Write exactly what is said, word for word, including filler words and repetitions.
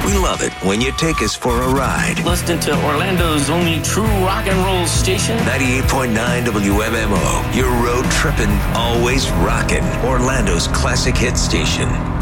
We love it when you take us for a ride. Listening to Orlando's only true rock and roll station. ninety-eight point nine W M M O. You're road tripping, always rocking. Orlando's classic hit station.